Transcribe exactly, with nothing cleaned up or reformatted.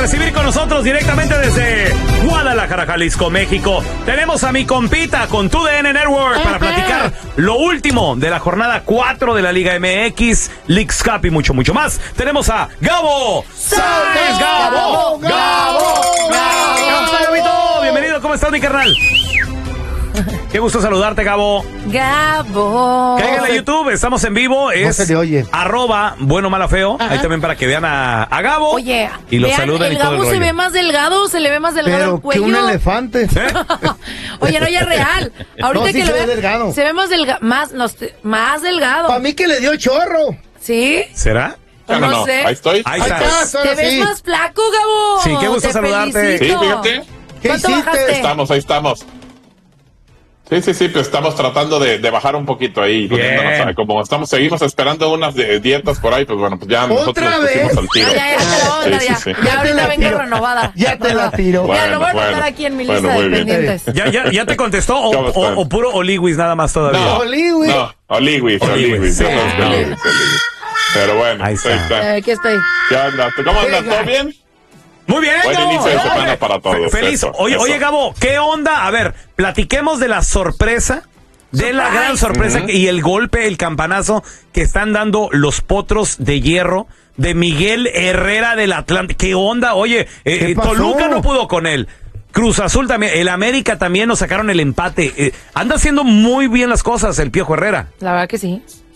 recibir con nosotros directamente desde Guadalajara, Jalisco, México. Tenemos a mi compita con tu D N Network para platicar lo último de la jornada cuatro de la Liga M X, Leagues Cup y mucho, mucho más. Tenemos a Gabo Sáenz. Gabo, Gabo, Gabo, Gabo. Gabo, bienvenido, ¿cómo estás, mi carnal? Qué gusto saludarte, Gabo. Gabo. Cáiganle a YouTube, estamos en vivo. Es no se le oye. Arroba bueno, mala, feo. Ajá. Ahí también para que vean a, a Gabo. Oye, y lo vean, saluden el y todo Gabo el se rollo. ve más delgado, se le ve más delgado Pero el cuello. que un elefante. ¿Eh? Oye, no, ya es real. Ahorita No, sí que se lo ve vean, delgado. se ve más delgado, más, no, más delgado. Para mí que le dio chorro. ¿Sí? ¿Será? No, No no, no. sé. Ahí estoy. Ahí Ahí estás. estás, ahora Te ves sí. más flaco, Gabo. Sí, qué gusto Te saludarte. felicito. Sí, fíjate. ¿Qué ¿Cuánto hiciste? bajaste? Estamos, ahí estamos. Sí, sí, sí, pues estamos tratando de, de bajar un poquito ahí. Bien. poniéndonos a- Como estamos, seguimos esperando unas de- dietas por ahí, pues bueno, pues ya nosotros ¿Otra nos pusimos vez? al tiro. Ya, ya, ya, te la voy a mandar Sí, ya. sí, sí. Ya Ya te ahorita la vengo tiro. renovada. Ya te la tiro. Ya, lo voy a Bueno, anotar bueno. aquí en mi Bueno, lista muy de bien. pendientes. ¿Ya, ya, ya te contestó o, ¿Cómo están? o, o puro Oliwis nada más todavía? No, Oli, güey. no, Oliwis, Oliwis, Oliwis. sí. no, no, Oliwis, Oliwis. Pero bueno, Ahí ahí está. está. Eh, Aquí estoy. ¿Qué onda? ¿Cómo andas? ¿Todo bien? Muy bien, Buen Gabo. inicio de Hombre, semana para todos, fe- Feliz. eso, oye, eso. oye, Gabo, ¿qué onda? A ver, platiquemos de la sorpresa, de la Surprise. gran sorpresa Ujú. y el golpe, el campanazo que están dando los Potros de Hierro de Miguel Herrera del Atlante. ¿Qué onda? Oye, eh, ¿Qué pasó? Toluca no pudo con él. Cruz Azul también, el América también nos sacaron el empate. Eh, anda haciendo muy bien las cosas el Piojo Herrera. La verdad que sí.